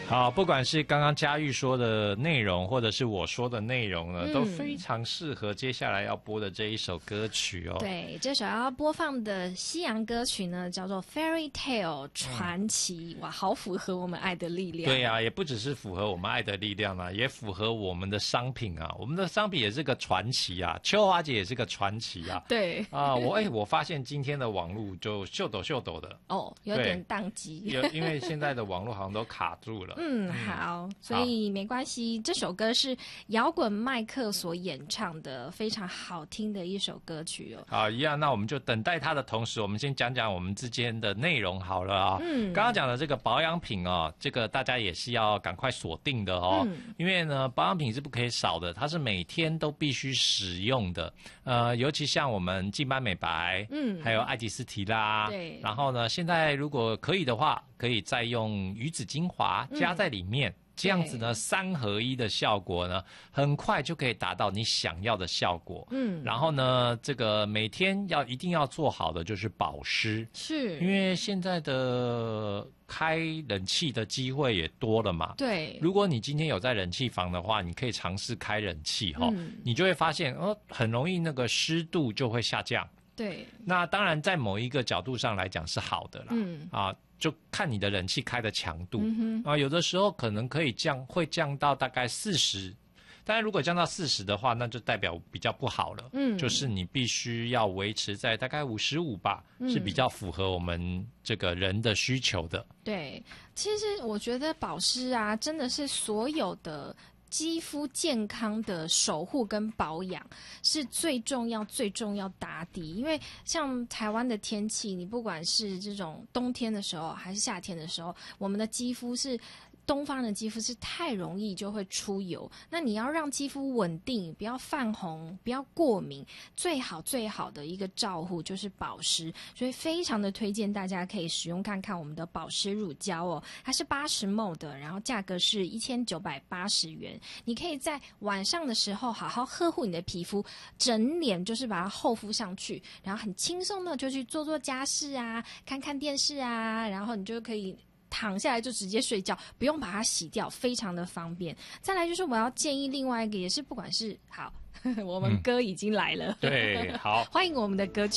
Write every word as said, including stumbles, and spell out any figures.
好，不管是刚刚佳玉说的内容，或者是我说的内容呢，嗯、都非常适合接下来要播的这一首歌曲哦。 对，这首要播放的西洋歌曲呢，叫做《Fairy Tale》传奇、嗯，哇，好符合我们爱的力量。 对啊，也不只是符合我们爱的力量啊，也符合我们的商品啊。我们的商品也是个传奇啊，秋华姐也是个传奇啊。 对啊，我哎、欸，我发现今天的网络就秀抖秀抖的哦，有点宕机， 有因为现在的网络好像都卡住了。 嗯，好，所以没关系。这首歌是摇滚麦克所演唱的，非常好听的一首歌曲哦。 好，一样，那我们就等待它的同时，我们先讲讲我们之间的内容好了啊。嗯，刚刚讲的这个保养品哦，这个大家也是要赶快锁定的哦，嗯、因为呢，保养品是不可以少的，它是每天都必须使用的。呃，尤其像我们净斑美白，嗯，还有艾吉斯提拉， 对， 然后呢，现在如果可以的话，可以再用鱼子精华加在里面。嗯，这样子呢，三合一的效果呢，很快就可以达到你想要的效果。嗯，然后呢，这个每天要一定要做好的就是保湿， 是， 因为现在的开冷气的机会也多了嘛。 对， 如果你今天有在冷气房的话，你可以尝试开冷气哈、嗯，你就会发现哦，很容易那个湿度就会下降。 对， 那当然在某一个角度上来讲是好的啦。嗯啊。就看你的冷气开的强度、嗯、啊，有的时候可能可以降，会降到大概四十，但是如果降到四十的话，那就代表比较不好了。嗯，就是你必须要维持在大概五十五吧、嗯，是比较符合我们这个人的需求的。 对，其实我觉得保湿啊，真的是所有的肌肤健康的守护跟保养是最重要最重要打底，因为像台湾的天气，你不管是这种冬天的时候还是夏天的时候，我们的肌肤是东方的肌肤是太容易就会出油，那你要让肌肤稳定，不要泛红，不要过敏，最好最好的一个照护就是保湿，所以非常的推荐大家可以使用看看我们的保湿乳胶哦，它是八十 ml 的，然后价格是一千九百八十元，你可以在晚上的时候好好呵护你的皮肤，整脸就是把它厚敷上去，然后很轻松的就去做做家事啊，看看电视啊，然后你就可以躺下来就直接睡觉，不用把它洗掉，非常的方便。再来就是我要建议另外一个，也是不管是好，我们歌已经来了， 嗯、对，好， 欢迎我们的歌曲。